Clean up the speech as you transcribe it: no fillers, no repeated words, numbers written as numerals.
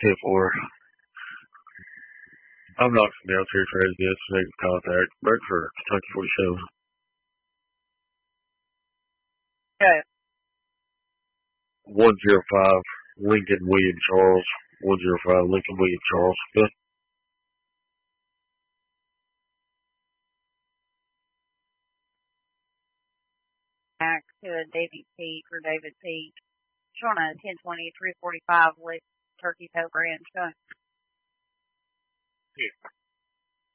10-4. I'm not from down here trying to get some contact. Break for Kentucky 47. Okay. 105 Lincoln William Charles. 105 Lincoln William Charles. Good. Back to a Davy Pete or David Pete. Showing a 10-20, 345 with Turkey Toe Ranch. Go. Yeah.